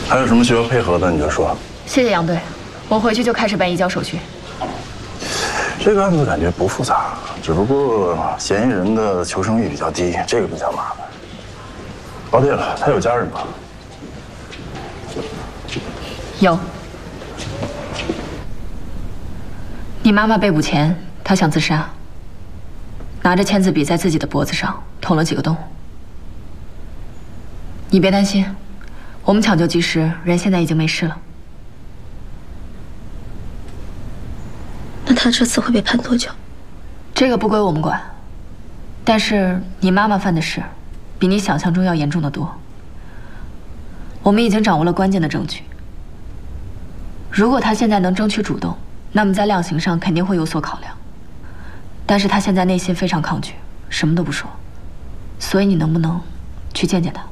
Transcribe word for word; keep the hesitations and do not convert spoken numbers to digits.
还有什么需要配合的你就说。 谢谢杨队，我回去就开始办移交手续。 这个案子感觉不复杂，只不过嫌疑人的求生欲比较低，这个比较麻烦。哦，对了，他有家人吗？ 有。你妈妈被捕前，她想自杀，拿着签字笔在自己的脖子上捅了几个洞。你别担心，我们抢救及时，人现在已经没事了。 那他这次会被判多久？ 这个不归我们管，但是你妈妈犯的事，比你想象中要严重的多。我们已经掌握了关键的证据。如果她现在能争取主动，那么在量刑上肯定会有所考量。但是她现在内心非常抗拒，什么都不说。所以你能不能去见见她？